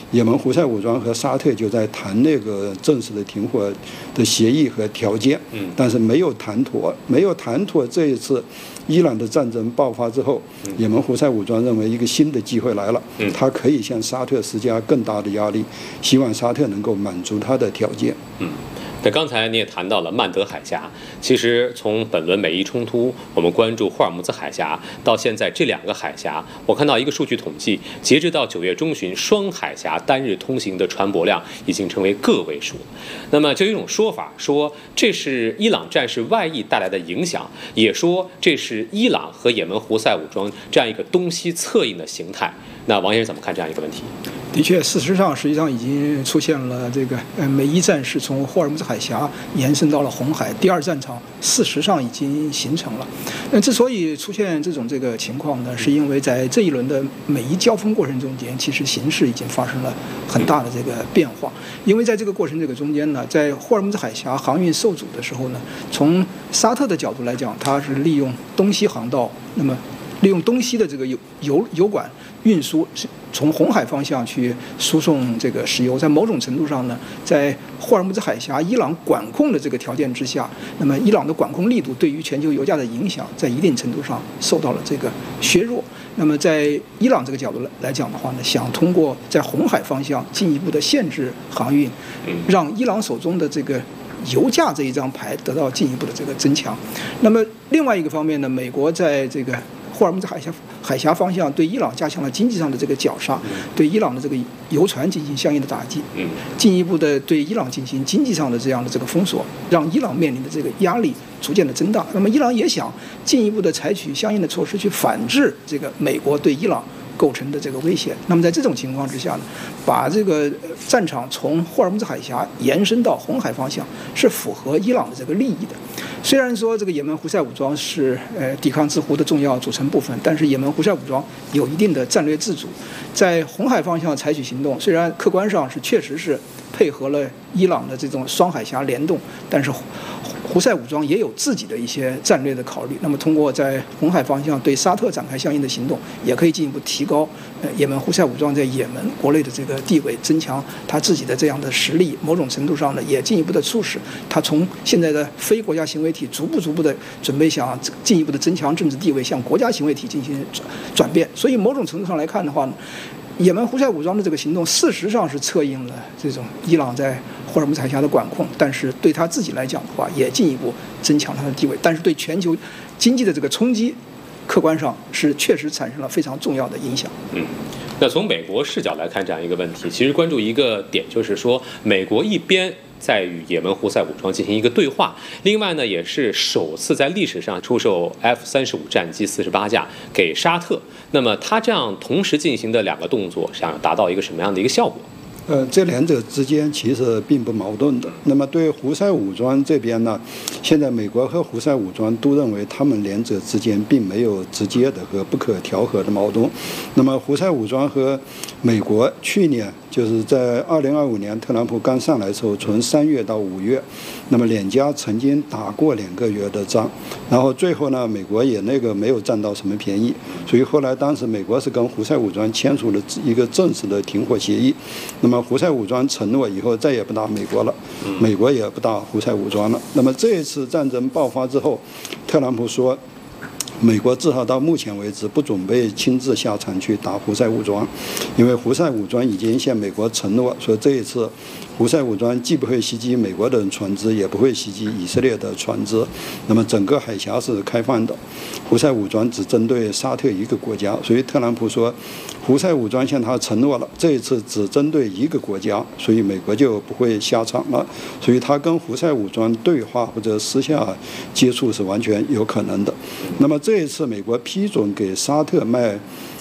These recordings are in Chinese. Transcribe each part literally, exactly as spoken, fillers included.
也门胡塞武装和沙特就在谈那个正式的停火的协议和条件， 嗯， 但是没有谈妥，没有谈妥。这一次伊朗的战争爆发之后， 嗯、 也门胡塞武装认为一个新的机会来了， 嗯， 他可以向沙特施加更大的压力，希望沙特能够满足他的条件。 嗯。那刚才你也谈到了曼德海峡，其实从本轮美伊冲突，我们关注霍尔木兹海峡，到现在这两个海峡，我看到一个数据统计，截至到九月中旬，双海峡单日通行的船舶量已经成为个位数。那么就有一种说法说，这是伊朗战事外溢带来的影响，也说这是伊朗和也门胡塞武装这样一个东西策应的形态。那王先生怎么看这样一个问题？ 的确，事实上，实际上已经出现了这个呃美伊战事从霍尔木兹海峡延伸到了红海，第二战场事实上已经形成了。那之所以出现这种这个情况呢，是因为在这一轮的美伊交锋过程中间，其实形势已经发生了很大的这个变化。因为在这个过程这个中间呢，在霍尔木兹海峡航运受阻的时候呢，从沙特的角度来讲，它是利用东西航道，那么利用东西的这个油油油管运输，从红海方向去输送这个石油，在某种程度上呢，在霍尔木兹海峡伊朗管控的这个条件之下，那么伊朗的管控力度对于全球油价的影响，在一定程度上受到了这个削弱。那么在伊朗这个角度来讲的话呢，想通过在红海方向进一步的限制航运，让伊朗手中的这个油价这一张牌得到进一步的这个增强。那么另外一个方面呢，美国在这个霍尔木兹海峡海峡方向对伊朗加强了经济上的这个绞杀，对伊朗的这个油船进行相应的打击，进一步的对伊朗进行经济上的这样的这个封锁，让伊朗面临的这个压力逐渐的增大。那么伊朗也想进一步的采取相应的措施去反制这个美国对伊朗构成的这个威胁。那么在这种情况之下呢，把这个战场从霍尔木兹海峡延伸到红海方向，是符合伊朗的这个利益的。虽然说这个也门胡塞武装是呃抵抗自胡的重要组成部分，但是也门胡塞武装有一定的战略自主，在红海方向采取行动，虽然客观上是确实是配合了伊朗的这种双海峡联动，但是胡塞武装也有自己的一些战略的考虑。那么通过在红海方向对沙特展开相应的行动，也可以进一步提高呃也门胡塞武装在也门国内的这个地位，增强他自己的这样的实力。某种程度上呢，也进一步的促使他从现在的非国家行为体逐步逐步的准备想进一步的增强政治地位，向国家行为体进行转变。所以某种程度上来看的话呢，也门胡塞武装的这个行动事实上是策应了这种伊朗在霍尔木兹海峡的管控，但是对他自己来讲的话，也进一步增强他的地位。但是对全球经济的这个冲击，客观上是确实产生了非常重要的影响。 嗯。那从美国视角来看这样一个问题，其实关注一个点，就是说美国一边在与也门胡塞武装进行一个对话，另外呢，也是首次在历史上出售 F 三十五战机四十八架给沙特。那么他这样同时进行的两个动作，想达到一个什么样的一个效果？ 呃，这两者之间其实并不矛盾的。那么对胡塞武装这边呢，现在美国和胡塞武装都认为他们两者之间并没有直接的和不可调和的矛盾。那么胡塞武装和美国去年就是在二零二五年特朗普刚上来的时候，从三月到五月，那么两家曾经打过两个月的仗，然后最后呢，美国也那个没有占到什么便宜，所以后来当时美国是跟胡塞武装签署了一个正式的停火协议。那么胡塞武装承诺以后再也不打美国了，美国也不打胡塞武装了。那么这一次战争爆发之后，特朗普说，美国至少到目前为止不准备亲自下场去打胡塞武装，因为胡塞武装已经向美国承诺说，这一次胡塞武装既不会袭击美国的船只，也不会袭击以色列的船只。那么整个海峡是开放的，胡塞武装只针对沙特一个国家，所以特朗普说，胡塞武装向他承诺了，这一次只针对一个国家，所以美国就不会下场了。所以他跟胡塞武装对话或者私下接触是完全有可能的。那么这一次美国批准给沙特卖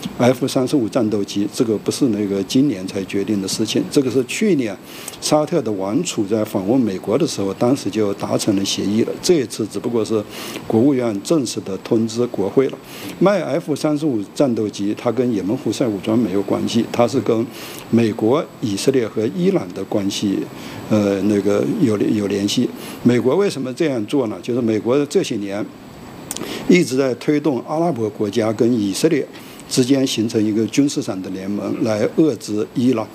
F 三十五战斗机，这个不是那个今年才决定的事情，这个是去年沙特的王储在访问美国的时候，当时就达成了协议了。这一次只不过是国务院正式的通知国会了。卖 F 三十五战斗机，它跟也门胡塞武装没有关系，它是跟美国、以色列和伊朗的关系，呃，那个有有联系。美国为什么这样做呢？就是美国这些年一直在推动阿拉伯国家跟以色列之间形成一个军事上的联盟，来遏制伊朗。